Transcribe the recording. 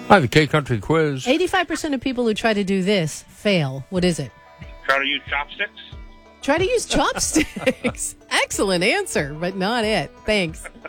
Hi, the K Country Quiz. 85% of people who try to do this fail. What is it? Try to use chopsticks. Try to use chopsticks. Excellent answer, but not it. Thanks.